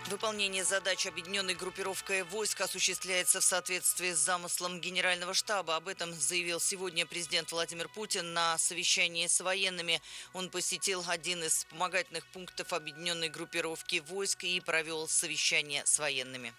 Выполнение задач объединенной группировкой войск осуществляется в соответствии с замыслом Генерального штаба. Об этом заявил сегодня президент Владимир Путин на совещании с военными. Он посетил один из вспомогательных пунктов объединенной группировки войск и провел совещание с военными.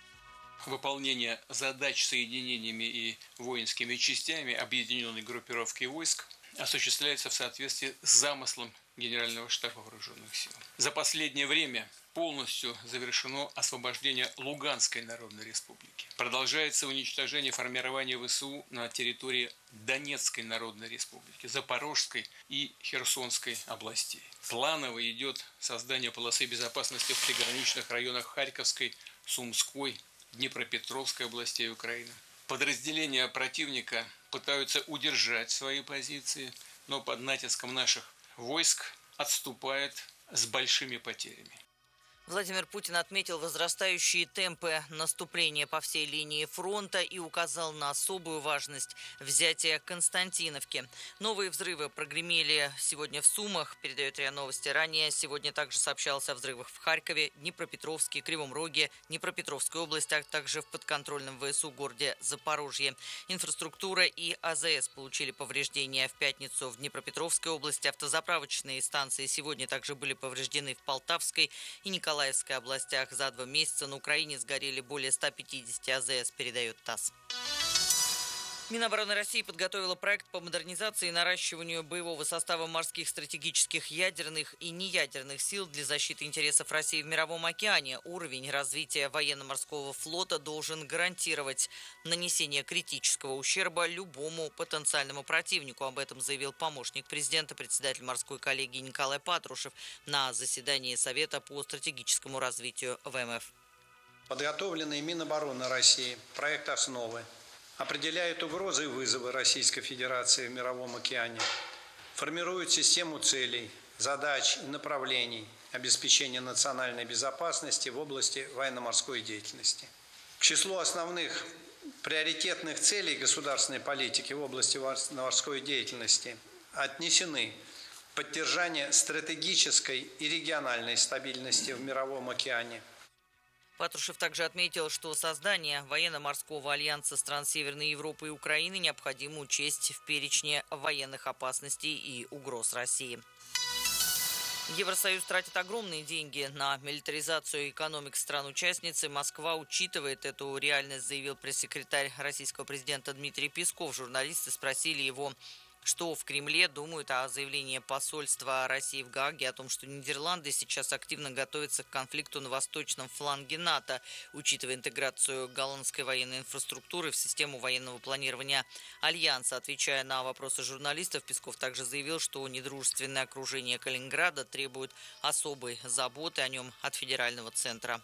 Выполнение задач соединениями и воинскими частями объединенной группировки войск осуществляется в соответствии с замыслом Генерального штаба Вооруженных сил. За последнее время полностью завершено освобождение Луганской Народной Республики. Продолжается уничтожение формирования ВСУ на территории Донецкой Народной Республики, Запорожской и Херсонской областей. Планово идет создание полосы безопасности в приграничных районах Харьковской, Сумской, Днепропетровской областей Украины. Подразделения противника пытаются удержать свои позиции, но под натиском наших войск отступают с большими потерями. Владимир Путин отметил возрастающие темпы наступления по всей линии фронта и указал на особую важность взятия Константиновки. Новые взрывы прогремели сегодня в Сумах, передает РИА Новости. Ранее сегодня также сообщалось о взрывах в Харькове, Днепропетровске, Кривом Роге, Днепропетровской области, а также в подконтрольном ВСУ городе Запорожье. Инфраструктура и АЗС получили повреждения в пятницу в Днепропетровской области. Автозаправочные станции сегодня также были повреждены в Полтавской и Николаевской областях. За 2 месяца на Украине сгорели более 150 АЗС, передает ТАСС. Минобороны России подготовила проект по модернизации и наращиванию боевого состава морских стратегических ядерных и неядерных сил для защиты интересов России в Мировом океане. Уровень развития военно-морского флота должен гарантировать нанесение критического ущерба любому потенциальному противнику. Об этом заявил помощник президента, председатель морской коллегии Николай Патрушев на заседании Совета по стратегическому развитию ВМФ. Подготовленный Минобороны России проект основы определяет угрозы и вызовы Российской Федерации в Мировом океане, формирует систему целей, задач и направлений обеспечения национальной безопасности в области военно-морской деятельности. К числу основных приоритетных целей государственной политики в области военно-морской деятельности отнесены поддержание стратегической и региональной стабильности в Мировом океане. Патрушев также отметил, что создание военно-морского альянса стран Северной Европы и Украины необходимо учесть в перечне военных опасностей и угроз России. Евросоюз тратит огромные деньги на милитаризацию экономик стран-участницы. Москва учитывает эту реальность, заявил пресс-секретарь российского президента Дмитрий Песков. Журналисты спросили его, что в Кремле думают о заявлении посольства России в Гааге о том, что Нидерланды сейчас активно готовятся к конфликту на восточном фланге НАТО, учитывая интеграцию голландской военной инфраструктуры в систему военного планирования Альянса. Отвечая на вопросы журналистов, Песков также заявил, что недружественное окружение Калининграда требует особой заботы о нем от федерального центра.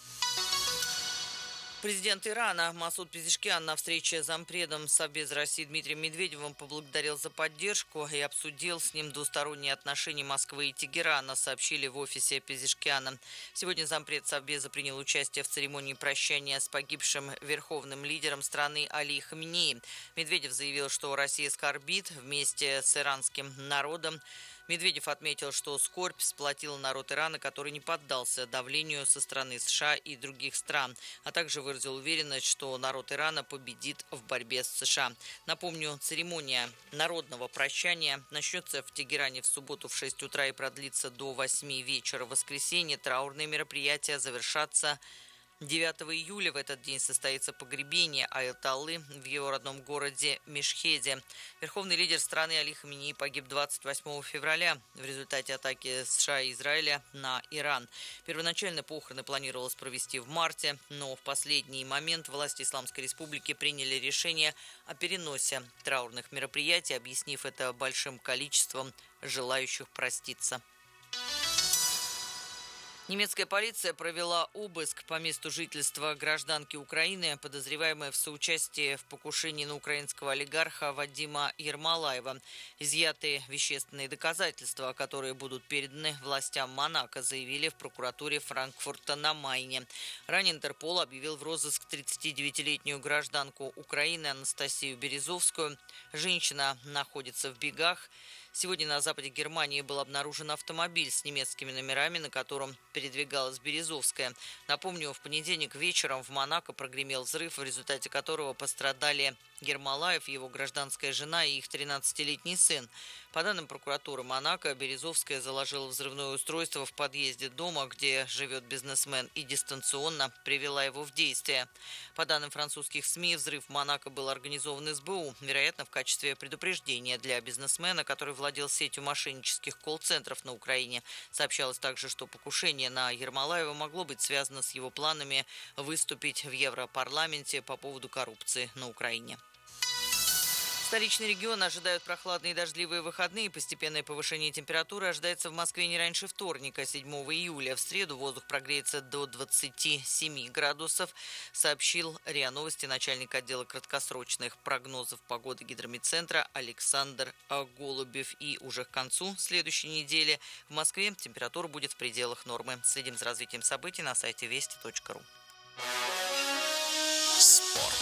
Президент Ирана Масуд Пезешкиан на встрече с зампредом Совбеза России Дмитрием Медведевым поблагодарил за поддержку и обсудил с ним двусторонние отношения Москвы и Тегерана, сообщили в офисе Пезешкиана. Сегодня зампред Совбеза принял участие в церемонии прощания с погибшим верховным лидером страны Али Хаминеи. Медведев заявил, что Россия скорбит вместе с иранским народом. Медведев отметил, что скорбь сплотила народ Ирана, который не поддался давлению со стороны США и других стран, а также выразил уверенность, что народ Ирана победит в борьбе с США. Напомню, церемония народного прощания начнется в Тегеране в субботу в 6 утра и продлится до 8 вечера в воскресенье. Траурные мероприятия завершатся 9 июля. В этот день состоится погребение Аятоллы в его родном городе Мешхеде. Верховный лидер страны Али Хаминеи погиб 28 февраля в результате атаки США и Израиля на Иран. Первоначально похороны планировалось провести в марте, но в последний момент власти Исламской Республики приняли решение о переносе траурных мероприятий, объяснив это большим количеством желающих проститься. Немецкая полиция провела обыск по месту жительства гражданки Украины, подозреваемой в соучастии в покушении на украинского олигарха Вадима Ермолаева. Изъяты вещественные доказательства, которые будут переданы властям Монако, заявили в прокуратуре Франкфурта на Майне. Ранее Интерпол объявил в розыск 39-летнюю гражданку Украины Анастасию Березовскую. Женщина находится в бегах. Сегодня на западе Германии был обнаружен автомобиль с немецкими номерами, на котором передвигалась Березовская. Напомню, в понедельник вечером в Монако прогремел взрыв, в результате которого пострадали Ермолаев, его гражданская жена и их 13-летний сын. По данным прокуратуры Монако, Березовская заложила взрывное устройство в подъезде дома, где живет бизнесмен, и дистанционно привела его в действие. По данным французских СМИ, взрыв в Монако был организован СБУ, вероятно, в качестве предупреждения для бизнесмена, который владел сетью мошеннических колл-центров на Украине. Сообщалось также, что покушение на Ермолаева могло быть связано с его планами выступить в Европарламенте по поводу коррупции на Украине. Столичный регион ожидают прохладные и дождливые выходные. Постепенное повышение температуры ожидается в Москве не раньше вторника, 7 июля. В среду воздух прогреется до 27 градусов, сообщил РИА Новости начальник отдела краткосрочных прогнозов погоды Гидромедцентра Александр Голубев. И уже к концу следующей недели в Москве температура будет в пределах нормы. Следим за развитием событий на сайте вести.ру. Спорт.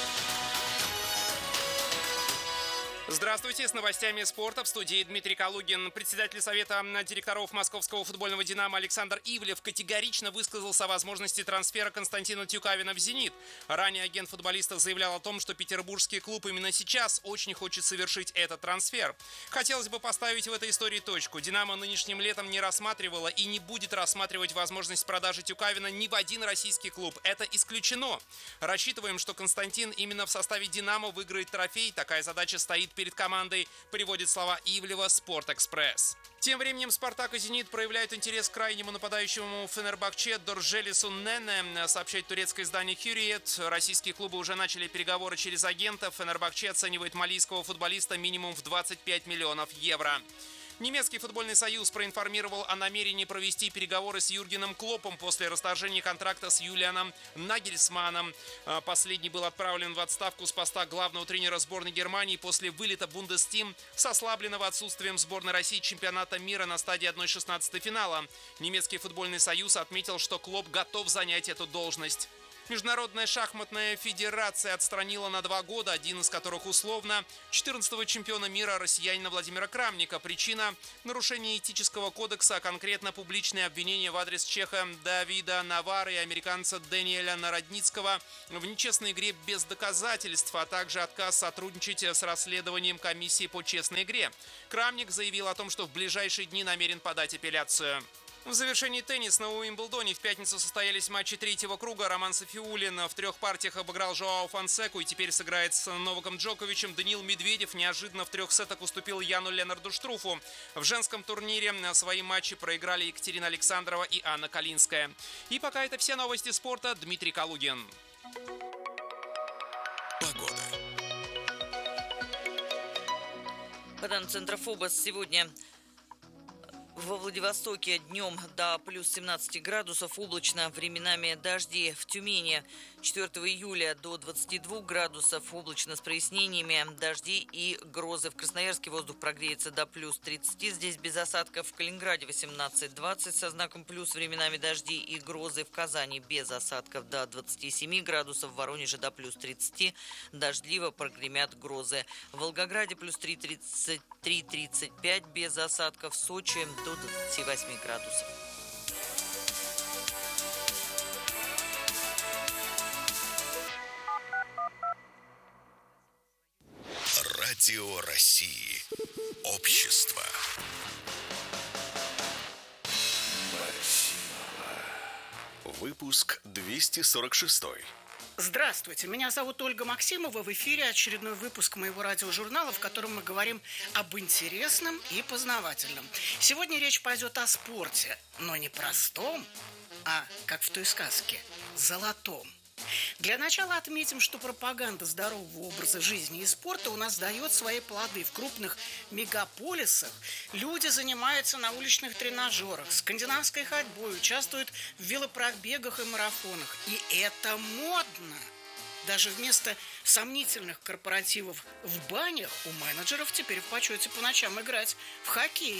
Здравствуйте, с новостями спорта в студии Дмитрий Калугин. Председатель Совета директоров московского футбольного «Динамо» Александр Ивлев категорично высказался о возможности трансфера Константина Тюкавина в «Зенит». Ранее агент футболиста заявлял о том, что петербургский клуб именно сейчас очень хочет совершить этот трансфер. Хотелось бы поставить в этой истории точку. «Динамо» нынешним летом не рассматривала и не будет рассматривать возможность продажи Тюкавина ни в один российский клуб. Это исключено. Рассчитываем, что Константин именно в составе «Динамо» выиграет трофей. Такая задача стоит перед командой, приводит слова Ивлева «Спортэкспресс». Тем временем «Спартак» и «Зенит» проявляют интерес к крайнему нападающему Фенербахче Доржелису Нене, сообщает турецкое издание «Хюриет». Российские клубы уже начали переговоры через агентов. Фенербахче оценивает малийского футболиста минимум в 25 миллионов евро. Немецкий футбольный союз проинформировал о намерении провести переговоры с Юргеном Клоппом после расторжения контракта с Юлианом Нагельсманом. Последний был отправлен в отставку с поста главного тренера сборной Германии после вылета Бундестим с ослабленного отсутствием сборной России чемпионата мира на стадии 1/16 финала. Немецкий футбольный союз отметил, что Клопп готов занять эту должность. Международная шахматная федерация отстранила на 2 года, один из которых условно, 14-го чемпиона мира россиянина Владимира Крамника. Причина – нарушение этического кодекса, а конкретно публичные обвинения в адрес чеха Давида Навара и американца Дэниеля Народницкого в нечестной игре без доказательств, а также отказ сотрудничать с расследованием комиссии по честной игре. Крамник заявил о том, что в ближайшие дни намерен подать апелляцию. В завершении теннис на Уимблдоне в пятницу состоялись матчи третьего круга. Роман Сафиуллин в 3 партиях обыграл Жоао Фонсеку и теперь сыграет с Новаком Джоковичем. Даниил Медведев неожиданно в 3 сетах уступил Яну Ленарду Штруфу. В женском турнире свои матчи проиграли Екатерина Александрова и Анна Калинская. И пока это все новости спорта. Дмитрий Калугин. Погода. По данным Центра ФОБОС, сегодня во Владивостоке днем до плюс 17 градусов, облачно, временами дожди. В Тюмени 4 июля до 22 градусов, облачно с прояснениями, дожди и грозы. В Красноярске воздух прогреется до плюс 30, здесь без осадков. В Калининграде 18-20 со знаком плюс, временами дожди и грозы. В Казани без осадков до 27 градусов, в Воронеже до плюс 30, дождливо, прогремят грозы. В Волгограде плюс 3-35 без осадков, в Сочи до 28 градусов. Радио России. Общество. Выпуск 246. Здравствуйте, меня зовут Ольга Максимова. В эфире очередной выпуск моего радиожурнала, в котором мы говорим об интересном и познавательном. Сегодня речь пойдет о спорте, но не простом, а, как в той сказке, золотом. Для начала отметим, что пропаганда здорового образа жизни и спорта у нас дает свои плоды. В крупных мегаполисах люди занимаются на уличных тренажерах, скандинавской ходьбой, участвуют в велопробегах и марафонах. И это модно. Даже вместо сомнительных корпоративов в банях у менеджеров теперь в почете по ночам играть в хоккей.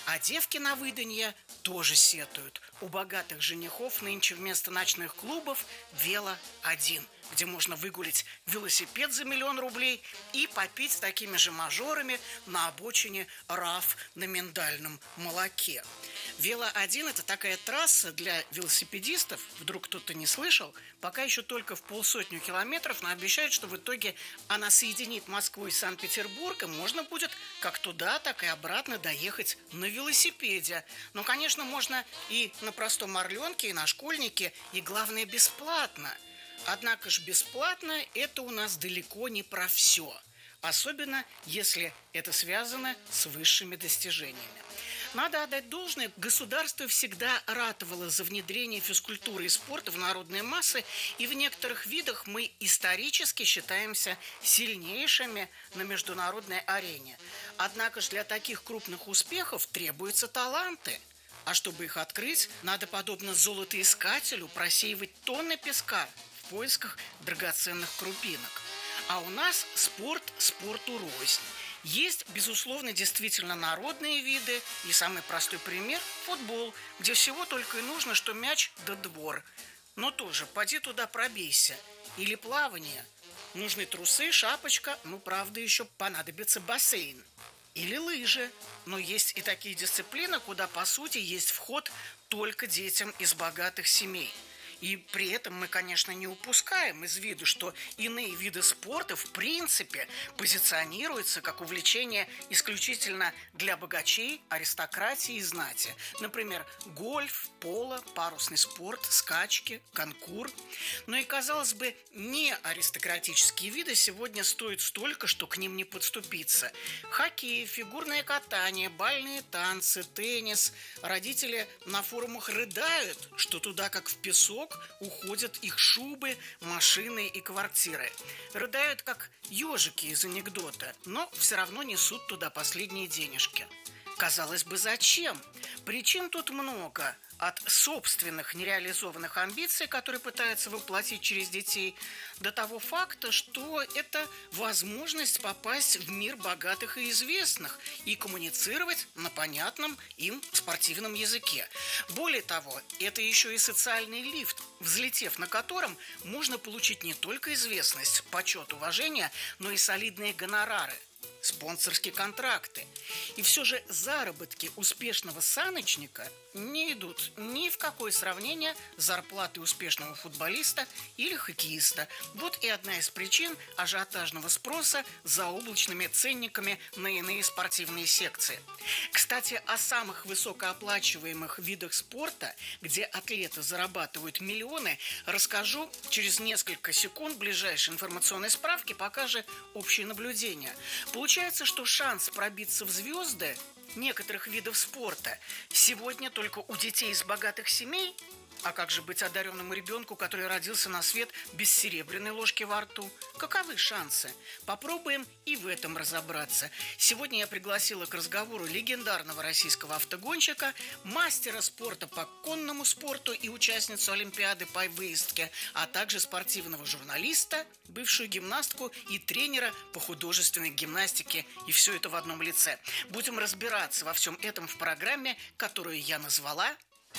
А девки на выданье тоже сетуют. У богатых женихов нынче вместо ночных клубов «Вело-1», где можно выгулить велосипед за 1 000 000 рублей и попить с такими же мажорами на обочине РАФ на миндальном молоке. «Вело-1» – это такая трасса для велосипедистов, вдруг кто-то не слышал, пока еще только в 50 километров, но обещают, что в итоге она соединит Москву и Санкт-Петербург, и можно будет как туда, так и обратно доехать на велосипеде. Но, конечно, можно и на простом орленке, и на школьнике, и, главное, бесплатно. Однако же бесплатно – это у нас далеко не про все. Особенно, если это связано с высшими достижениями. Надо отдать должное, государство всегда ратовало за внедрение физкультуры и спорта в народные массы, и в некоторых видах мы исторически считаемся сильнейшими на международной арене. Однако же для таких крупных успехов требуются таланты. А чтобы их открыть, надо, подобно золотоискателю, просеивать тонны песка в поисках драгоценных крупинок. А у нас спорт спорту рознь. Есть, безусловно, действительно народные виды, и самый простой пример – футбол, где всего только и нужно, что мяч да двор. Но тоже поди туда пробейся. Или плавание. Нужны трусы, шапочка, правда, еще понадобится бассейн. Или лыжи. Но есть и такие дисциплины, куда, по сути, есть вход только детям из богатых семей. И при этом мы, конечно, не упускаем из виду, что иные виды спорта в принципе позиционируются как увлечение исключительно для богачей, аристократии и знати. Например, гольф, поло, парусный спорт, скачки, конкур. Но и, казалось бы, не аристократические виды сегодня стоят столько, что к ним не подступиться. Хоккей, фигурное катание, бальные танцы, теннис. Родители на форумах рыдают, что туда, как в песок, уходят их шубы, машины и квартиры. Рыдают, как ежики из анекдота, но все равно несут туда последние денежки. Казалось бы, зачем? Причин тут много. От собственных нереализованных амбиций, которые пытаются воплотить через детей, до того факта, что это возможность попасть в мир богатых и известных и коммуницировать на понятном им спортивном языке. Более того, это еще и социальный лифт, взлетев на котором можно получить не только известность, почет, уважение, но и солидные гонорары, спонсорские контракты. И все же заработки успешного саночника не идут ни в какое сравнение с зарплатой успешного футболиста или хоккеиста. Вот и одна из причин ажиотажного спроса за облачными ценниками на иные спортивные секции. Кстати, о самых высокооплачиваемых видах спорта, где атлеты зарабатывают миллионы, расскажу через несколько секунд ближайшей информационной справки, пока же общее наблюдение. Получается, что шанс пробиться в звезды некоторых видов спорта сегодня только у детей из богатых семей. А как же быть одаренному ребенку, который родился на свет без серебряной ложки во рту? Каковы шансы? Попробуем и в этом разобраться. Сегодня я пригласила к разговору легендарного российского автогонщика, мастера спорта по конному спорту и участницу Олимпиады по выездке, а также спортивного журналиста, бывшую гимнастку и тренера по художественной гимнастике. И все это в одном лице. Будем разбираться во всем этом в программе, которую я назвала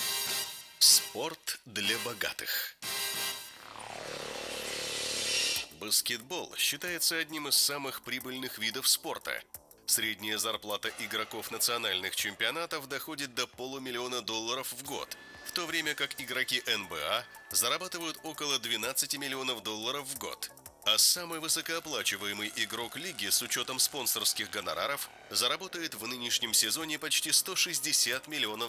«Спорт для богатых». Баскетбол считается одним из самых прибыльных видов спорта. Средняя зарплата игроков национальных чемпионатов доходит до $500 000 в год, в то время как игроки НБА зарабатывают около $12 миллионов в год. А самый высокооплачиваемый игрок лиги с учетом спонсорских гонораров заработает в нынешнем сезоне почти $160 миллионов.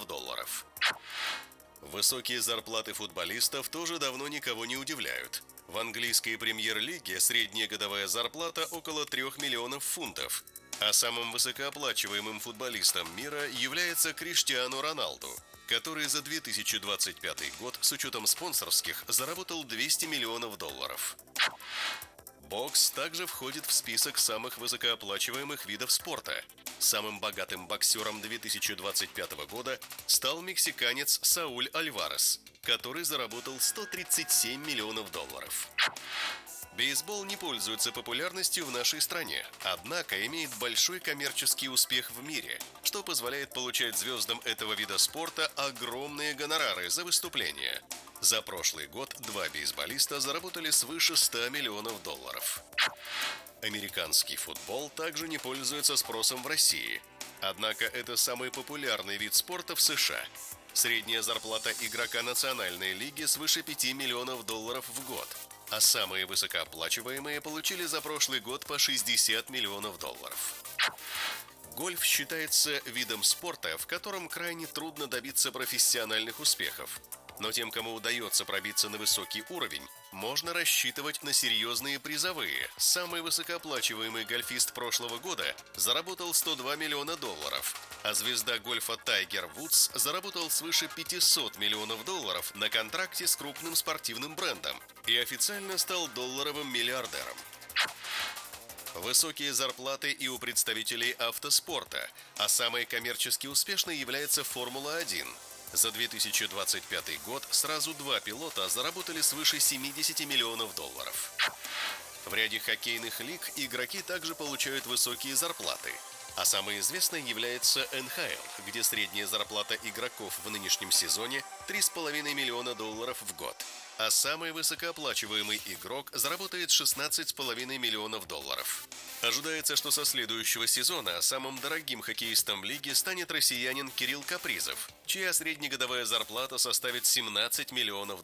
Высокие зарплаты футболистов тоже давно никого не удивляют. В английской премьер-лиге средняя годовая зарплата около 3 миллионов фунтов, а самым высокооплачиваемым футболистом мира является Криштиану Роналду, который за 2025 год с учетом спонсорских заработал $200 миллионов. Бокс также входит в список самых высокооплачиваемых видов спорта. Самым богатым боксером 2025 года стал мексиканец Сауль Альварес, который заработал $137 миллионов. Бейсбол не пользуется популярностью в нашей стране, однако имеет большой коммерческий успех в мире, что позволяет получать звездам этого вида спорта огромные гонорары за выступления. За прошлый год 2 бейсболиста заработали свыше $100 миллионов. Американский футбол также не пользуется спросом в России, однако это самый популярный вид спорта в США. Средняя зарплата игрока национальной лиги свыше $5 миллионов в год, а самые высокооплачиваемые получили за прошлый год по $60 миллионов. Гольф считается видом спорта, в котором крайне трудно добиться профессиональных успехов. Но тем, кому удается пробиться на высокий уровень, можно рассчитывать на серьезные призовые. Самый высокооплачиваемый гольфист прошлого года заработал $102 миллиона, а звезда гольфа Тайгер Вудс заработал свыше $500 миллионов на контракте с крупным спортивным брендом и официально стал долларовым миллиардером. Высокие зарплаты и у представителей автоспорта, а самой коммерчески успешной является Формула-1. За 2025 год сразу 2 пилота заработали свыше $70 миллионов. В ряде хоккейных лиг игроки также получают высокие зарплаты, а самой известной является НХЛ, где средняя зарплата игроков в нынешнем сезоне $3,5 миллиона в год, а самый высокооплачиваемый игрок заработает $16,5 миллионов. Ожидается, что со следующего сезона самым дорогим хоккеистом лиги станет россиянин Кирилл Капризов, чья среднегодовая зарплата составит $17 миллионов.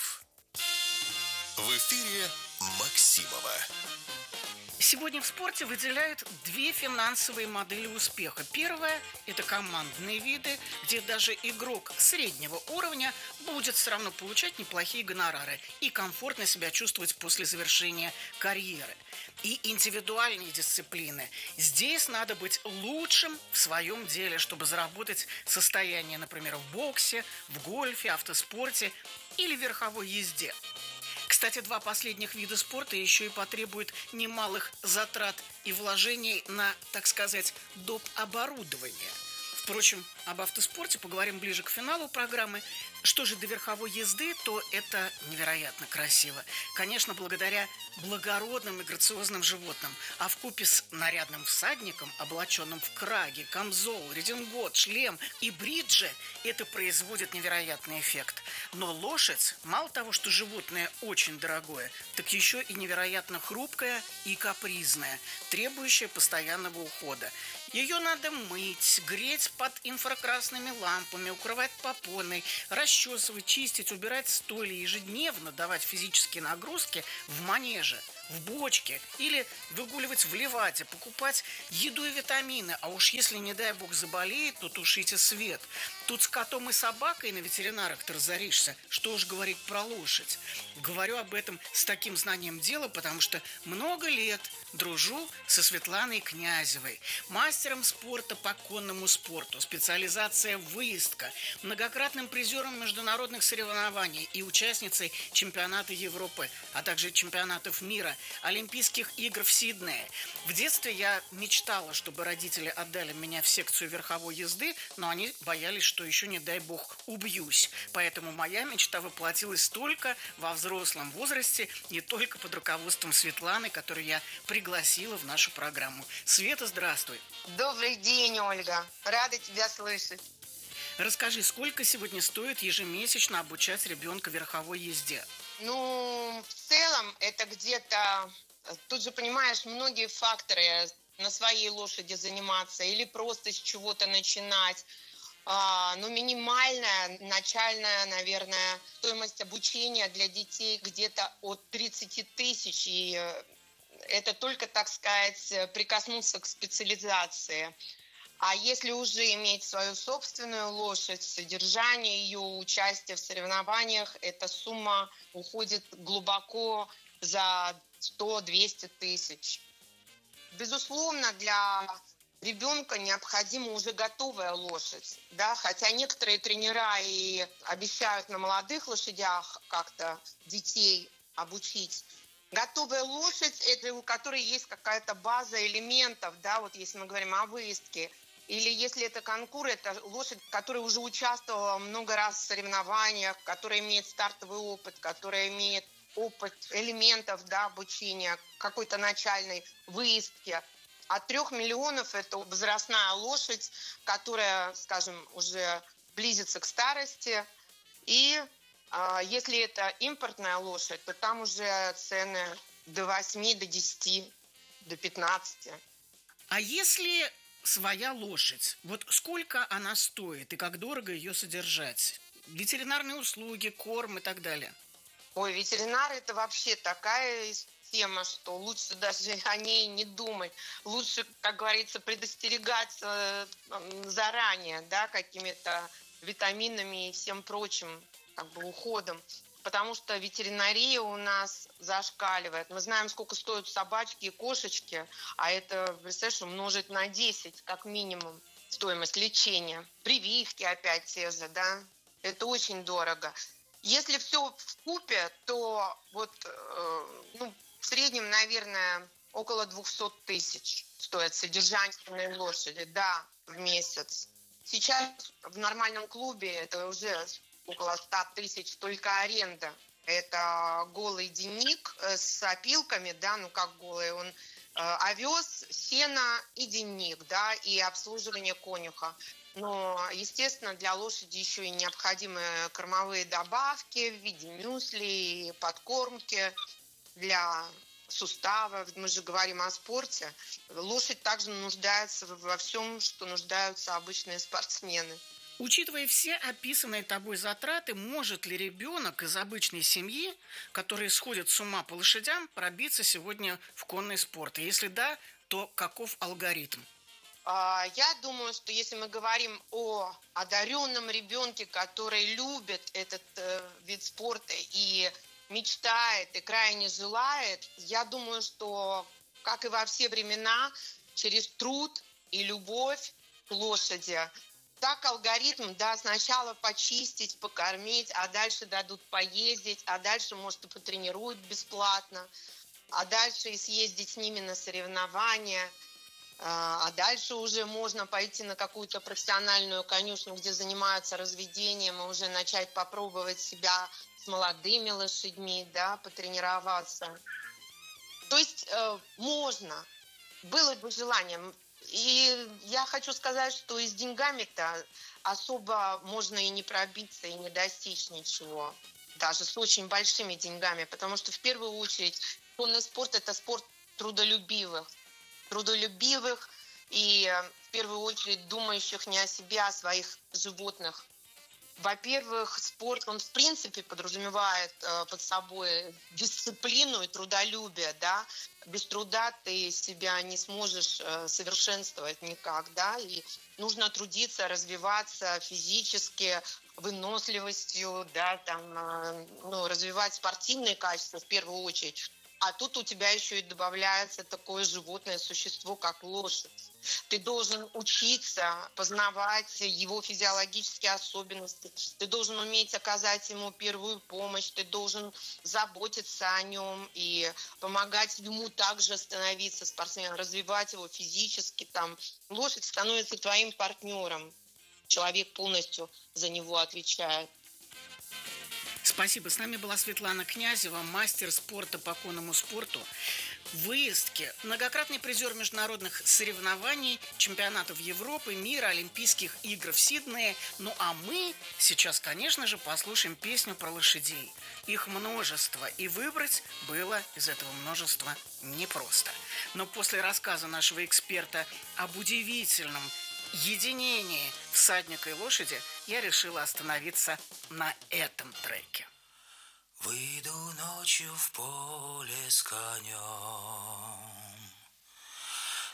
В эфире Максимова. Сегодня в спорте выделяют 2 финансовые модели успеха. Первая – это командные виды, где даже игрок среднего уровня будет все равно получать неплохие гонорары и комфортно себя чувствовать после завершения карьеры. И индивидуальные дисциплины. Здесь надо быть лучшим в своем деле, чтобы заработать состояние, например, в боксе, в гольфе, автоспорте или верховой езде. Кстати, 2 последних вида спорта еще и потребуют немалых затрат и вложений на, так сказать, доп. Оборудование. Впрочем, об автоспорте поговорим ближе к финалу программы. Что же до верховой езды, то это невероятно красиво. Конечно, благодаря благородным и грациозным животным, а вкупе с нарядным всадником, облаченным в краги, камзол, редингот, шлем и бриджи, это производит невероятный эффект. Но лошадь, мало того, что животное очень дорогое, так еще и невероятно хрупкое и капризное, требующее постоянного ухода. Ее надо мыть, греть под инфракрасными лампами, укрывать попоной, расчесывать, чистить, убирать стойли, ежедневно давать физические нагрузки в манеже, в бочке или выгуливать в ливаде, покупать еду и витамины. А уж если, не дай бог, заболеет, то тушите свет. Тут с котом и собакой на ветеринарах ты разоришься. Что уж говорить про лошадь. Говорю об этом с таким знанием дела, потому что много лет дружу со Светланой Князевой, мастером спорта по конному спорту, специализация выездка, многократным призером международных соревнований и участницей чемпионата Европы, а также чемпионатов мира, Олимпийских игр в Сиднее. В детстве я мечтала, чтобы родители отдали меня в секцию верховой езды, но они боялись, что еще, не дай бог, убьюсь. Поэтому моя мечта воплотилась только во взрослом возрасте и только под руководством Светланы, которую я пригласила в нашу программу. Света, здравствуй. Добрый день, Ольга. Рада тебя слышать. Расскажи, сколько сегодня стоит ежемесячно обучать ребенка верховой езде? Ну, в целом, это где-то, тут же, понимаешь, многие факторы на своей лошади заниматься или просто с чего-то начинать. Ну, минимальная, начальная, наверное, стоимость обучения для детей где-то от 30 тысяч. И это только, так сказать, прикоснуться к специализации. А если уже иметь свою собственную лошадь, содержание ее, участие в соревнованиях, эта сумма уходит глубоко за 100-200 тысяч. Безусловно, для ребенка необходима уже готовая лошадь, да, хотя некоторые тренера и обещают на молодых лошадях как-то детей обучить. Готовая лошадь, это у которой есть какая-то база элементов, да, вот если мы говорим о выездке. Или если это конкур, это лошадь, которая уже участвовала много раз в соревнованиях, которая имеет стартовый опыт, которая имеет опыт элементов, да, обучения, какой-то начальной выездки. От 3 миллионов это возрастная лошадь, которая, скажем, уже близится к старости. И если это импортная лошадь, то там уже цены до 8, до 10, до 15. А если своя лошадь, вот сколько она стоит и как дорого ее содержать? Ветеринарные услуги, корм и так далее. Ой, ветеринар это вообще такая тема, что лучше даже о ней не думать. Лучше, как говорится, предостерегать заранее, да, какими-то витаминами и всем прочим, как бы, уходом. Потому что ветеринария у нас зашкаливает. Мы знаем, сколько стоят собачки и кошечки, а это, представляешь, умножить на 10, как минимум, стоимость лечения. Прививки опять те же, да. Это очень дорого. Если все вкупе, то вот, в среднем, наверное, около 200 тысяч стоит содержание лошади, да, в месяц. Сейчас в нормальном клубе это уже около 100 тысяч только аренда. Это голый денник с опилками, да, ну как голый, он овес, сено и денник, да, и обслуживание конюха. Но, естественно, для лошади еще и необходимы кормовые добавки в виде мюсли, подкормки для суставов. Мы же говорим о спорте. Лошадь также нуждается во всем, что нуждаются обычные спортсмены. Учитывая все описанные тобой затраты, может ли ребенок из обычной семьи, которые сходят с ума по лошадям, пробиться сегодня в конный спорт? И если да, то каков алгоритм? Я думаю, что если мы говорим о одаренном ребенке, который любит этот вид спорта и мечтает, и крайне желает, я думаю, что, как и во все времена, через труд и любовь к лошади, так алгоритм, да, сначала почистить, покормить, а дальше дадут поездить, а дальше, может, и потренируют бесплатно, а дальше и съездить с ними на соревнования. А дальше уже можно пойти на какую-то профессиональную конюшню, где занимаются разведением, и уже начать попробовать себя с молодыми лошадьми, да, потренироваться. То есть можно, было бы желание. И я хочу сказать, что и с деньгами-то особо можно и не пробиться, и не достичь ничего. Даже с очень большими деньгами, потому что в первую очередь конный спорт – это спорт трудолюбивых и в первую очередь думающих не о себе, а о своих животных. Во-первых, спорт, он в принципе подразумевает под собой дисциплину и трудолюбие, да. Без труда ты себя не сможешь совершенствовать никак, да, и нужно трудиться, развиваться физически, выносливостью, да, там, развивать спортивные качества в первую очередь. А тут у тебя еще и добавляется такое животное существо, как лошадь. Ты должен учиться познавать его физиологические особенности. Ты должен уметь оказать ему первую помощь. Ты должен заботиться о нем и помогать ему также становиться спортсменом, развивать его физически. Там. Лошадь становится твоим партнером. Человек полностью за него отвечает. Спасибо. С нами была Светлана Князева, мастер спорта по конному спорту, выездки, многократный призер международных соревнований, чемпионатов Европы, мира, Олимпийских игр в Сиднее. Ну а мы сейчас, конечно же, послушаем песню про лошадей. Их множество, и выбрать было из этого множества непросто. Но после рассказа нашего эксперта об удивительном единении всадника и лошади я решила остановиться на этом треке. Выйду ночью в поле с конем,